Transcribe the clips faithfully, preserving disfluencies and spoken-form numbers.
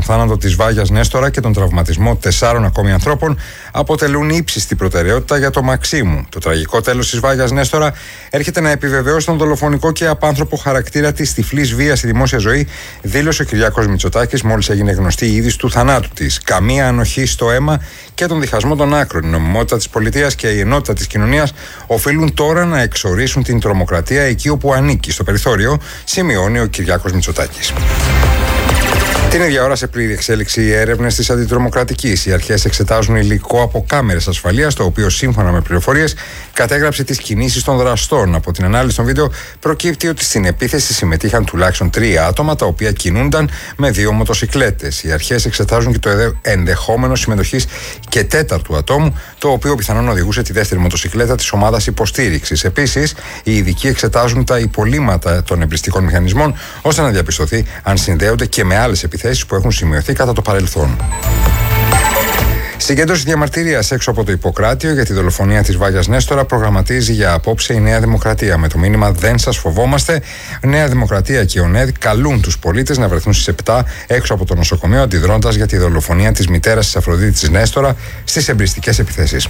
θάνατο της Βάγιας Νέστορα και τον τραυματισμό τεσσάρων ακόμη ανθρώπων αποτελούν ύψιστη προτεραιότητα για το Μαξίμου. Το τραγικό τέλος της Βάγιας Νέστορα έρχεται να επιβεβαιώσει τον δολοφονικό και απάνθρωπο χαρακτήρα της τυφλής βίας στη δημόσια ζωή, δήλωσε ο Κυριάκος Μητσοτάκης μόλις έγινε γνωστή η είδηση του θανάτου της. Καμία ανοχή στο αίμα και τον διχασμό των άκρων. Η νομιμότητα της πολιτείας και η ενότητα της κοινωνίας οφείλουν τώρα να εξορίσουν την τρομοκρατία εκεί όπου ανήκει, στο περιθώριο, σημειώνει ο Κυριάκος Μητσοτάκης. Την ίδια ώρα, σε πλήρη εξέλιξη οι έρευνες της αντιτρομοκρατικής. Οι αρχές εξετάζουν υλικό από κάμερες ασφαλείας, το οποίο σύμφωνα με πληροφορίες κατέγραψε τις κινήσεις των δραστών. Από την ανάλυση των βίντεο προκύπτει ότι στην επίθεση συμμετείχαν τουλάχιστον τρία άτομα, τα οποία κινούνταν με δύο μοτοσικλέτες. Οι αρχές εξετάζουν και το ενδεχόμενο συμμετοχής και τέταρτου ατόμου, το οποίο πιθανόν οδηγούσε τη δεύτερη μοτοσικλέτα της ομάδας υποστήριξης. Επίσης, οι ειδικοί εξετάζουν τα υπολείμματα των εμπριστικών μηχανισμών, ώστε να διαπιστωθεί αν συνδέονται και με άλλες επιθέσεις που έχουν σημειωθεί κατά το παρελθόν. Συγκέντρωση διαμαρτυρίας έξω από το Ιπποκράτειο για τη δολοφονία της Βάγιας Νέστορα προγραμματίζει για απόψε η Νέα Δημοκρατία. Με το μήνυμα «Δεν σας φοβόμαστε», Νέα Δημοκρατία και ο ΝΕΔ καλούν τους πολίτες να βρεθούν στις επτά έξω από το νοσοκομείο, αντιδρώντας για τη δολοφονία της μητέρας της Αφροδίτης Νέστορα στις εμπριστικές επιθέσεις.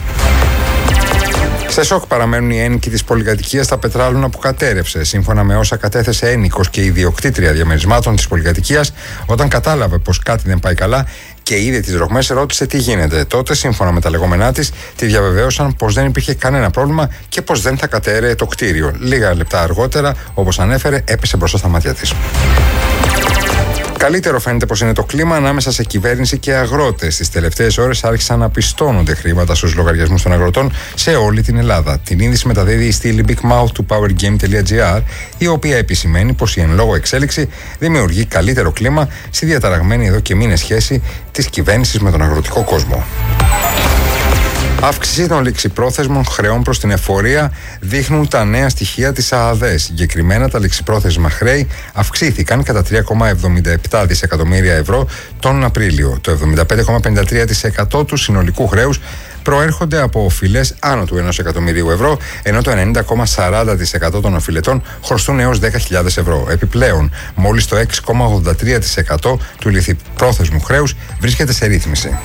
Σε σοκ παραμένουν οι ένοικοι της πολυκατοικίας στα Πετράλωνα που κατέρευσε. Σύμφωνα με όσα κατέθεσε ένοικος και ιδιοκτήτρια διαμερισμάτων της πολυκατοικίας, όταν κατάλαβε πως κάτι δεν πάει καλά και είδε τις ρογμές, ρώτησε τι γίνεται. Τότε, σύμφωνα με τα λεγόμενά της, τη διαβεβαίωσαν πως δεν υπήρχε κανένα πρόβλημα και πως δεν θα κατέρεε το κτίριο. Λίγα λεπτά αργότερα, όπως ανέφερε, έπεσε μπροστά στα μάτια της. Καλύτερο φαίνεται πως είναι το κλίμα ανάμεσα σε κυβέρνηση και αγρότες. Τις τελευταίες ώρες άρχισαν να πιστώνονται χρήματα στους λογαριασμούς των αγροτών σε όλη την Ελλάδα. Την είδηση μεταδίδει η στήλη Big Mouth του powergame.gr, η οποία επισημαίνει πως η εν λόγω εξέλιξη δημιουργεί καλύτερο κλίμα στη διαταραγμένη εδώ και μήνες σχέση της κυβέρνησης με τον αγροτικό κόσμο. Αύξηση των ληξιπρόθεσμων χρεών προς την εφορία δείχνουν τα νέα στοιχεία της ΑΑΔΕ. Συγκεκριμένα, τα ληξιπρόθεσμα χρέη αυξήθηκαν κατά τρία κόμμα εβδομήντα επτά δισεκατομμύρια ευρώ τον Απρίλιο. Το εβδομήντα πέντε κόμμα πενήντα τρία τοις εκατό του συνολικού χρέους προέρχονται από οφειλές άνω του ενός εκατομμυρίου ευρώ, ενώ το ενενήντα κόμμα σαράντα τοις εκατό των οφειλετών χρωστούν έως δέκα χιλιάδες ευρώ. Επιπλέον, μόλις το έξι κόμμα ογδόντα τρία τοις εκατό του ληξιπρόθεσμου χρέους βρίσκεται σε ρύθμιση.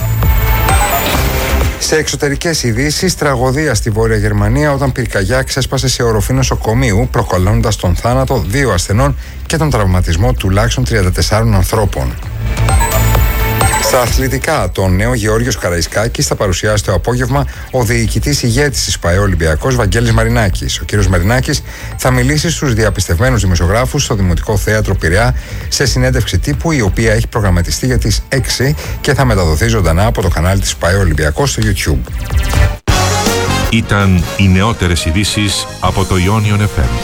Σε εξωτερικές ειδήσεις, τραγωδία στη Βόρεια Γερμανία όταν πυρκαγιά ξέσπασε σε οροφή νοσοκομείου, προκαλώντας τον θάνατο δύο ασθενών και τον τραυματισμό τουλάχιστον τριάντα τεσσάρων ανθρώπων. Στα αθλητικά, τον νέο Γεώργιος Καραϊσκάκης θα παρουσιάσει το απόγευμα ο διοικητής ηγέτης της ΠΑΕ Ολυμπιακός Βαγγέλης Μαρινάκης. Ο κ. Μαρινάκης θα μιλήσει στους διαπιστευμένους δημοσιογράφους στο Δημοτικό Θέατρο Πειραιά σε συνέντευξη τύπου, η οποία έχει προγραμματιστεί για τις έξι και θα μεταδοθεί ζωντανά από το κανάλι της ΠΑΕ Ολυμπιακός στο YouTube. Ήταν οι νεότερες ειδήσεις από το Ionion εφ εμ.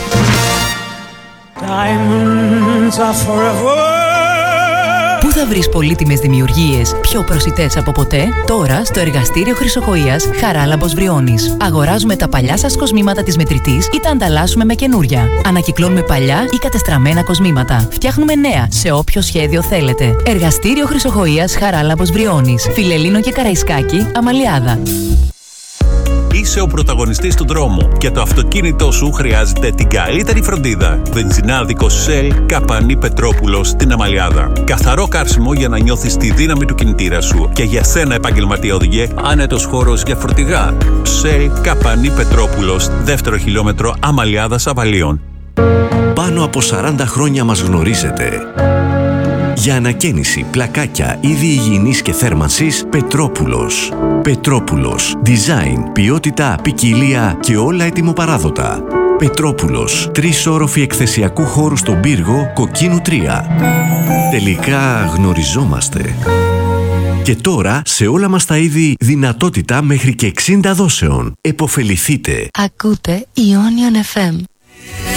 Diamonds are forever. Πού θα βρεις πολύτιμες δημιουργίες πιο προσιτές από ποτέ? Τώρα στο εργαστήριο Χρυσοχοΐας Χαράλαμπος Βριώνης. Αγοράζουμε τα παλιά σας κοσμήματα της μετρητής ή τα ανταλλάσσουμε με καινούρια. Ανακυκλώνουμε παλιά ή κατεστραμμένα κοσμήματα. Φτιάχνουμε νέα σε όποιο σχέδιο θέλετε. Εργαστήριο Χρυσοχοΐας Χαράλαμπος Βριώνης. Φιλελλήνο και Καραϊσκάκη, Αμαλιάδα. Είσαι ο πρωταγωνιστής του δρόμου και το αυτοκίνητό σου χρειάζεται την καλύτερη φροντίδα. Βενζινάδικο Shell Καπανή Πετρόπουλος στην Αμαλιάδα. Καθαρό καύσιμο για να νιώθεις τη δύναμη του κινητήρα σου. Και για σένα, επαγγελματία οδηγέ, άνετος χώρος για φορτηγά. Shell Καπανή Πετρόπουλος, δεύτερο χιλιόμετρο Αμαλιάδα Σαβαλίων. Πάνω από σαράντα χρόνια μας γνωρίζετε. Για ανακαίνιση, πλακάκια, είδη υγιεινής και θέρμανσης, Πετρόπουλος. Πετρόπουλος. Design, ποιότητα, ποικιλία και όλα ετοιμοπαράδοτα. Πετρόπουλος. Τρεις όροφοι εκθεσιακού χώρου στον Πύργο, Κοκκίνου τρία. Τελικά γνωριζόμαστε. Και τώρα σε όλα μας τα είδη δυνατότητα μέχρι και εξήντα δόσεων. Εποφεληθείτε. Ακούτε Ionion εφ εμ.